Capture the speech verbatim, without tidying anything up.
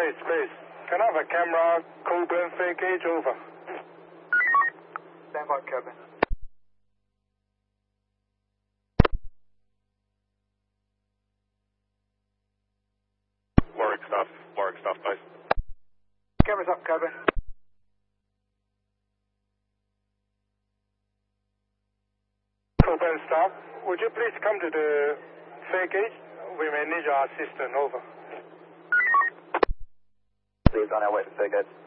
Space, space. Can I have a camera, Coburn, fair gauge, over. Stand by, Kevin. Warwick stuff, Warwick stuff, base. Camera's up, Kevin. Coburn staff, would you please come to the fair gauge? We may need your assistance, over. Please on our way to fair gauge.